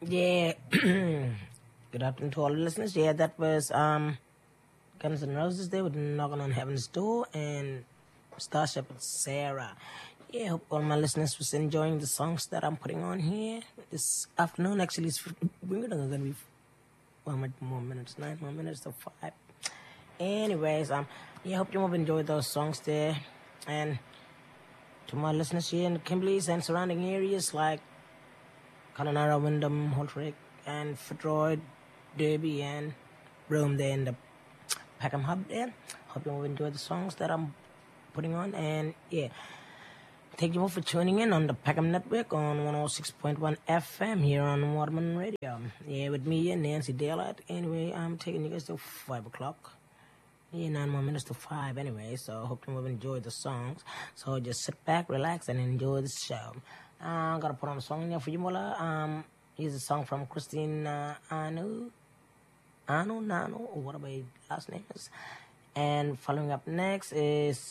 Yeah. Good afternoon to all the listeners. Yeah, that was Guns N' Roses there with Knocking on Heaven's Door and Starship with Sarah. Yeah, hope all my listeners was enjoying the songs that I'm putting on here this afternoon. Actually, we're gonna be how much more minutes? 9 more minutes to 5. Anyways, yeah, hope you have enjoyed those songs there. And to my listeners here in the Kimberleys and surrounding areas like Connemara, Wyndham, Holtrick, and Fitzroy, Derby, and Rome there in the Peckham Hub there. Hope you all enjoy the songs that I'm putting on. And yeah, thank you all for tuning in on the Peckham Network on 106.1 FM here on Waterman Radio. Yeah, with me and Nancy Daylight. Anyway, I'm taking you guys till 5 o'clock. Yeah, 9 more minutes to 5 anyway, so I hope you will enjoy the songs. So just sit back, relax, and enjoy the show. I'm gonna put on a song here for you, Mola. Here's a song from Christine Nano, or whatever her last name is. And following up next is...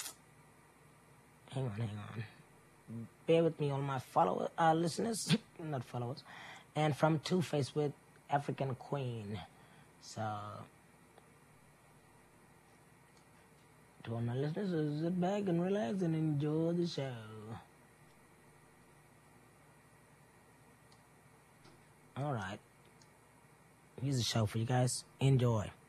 Hang on. Bear with me, all my listeners, not followers. And from Two-Face with African Queen. So... to all my listeners, sit back and relax and enjoy the show. All right. Here's the show for you guys. Enjoy.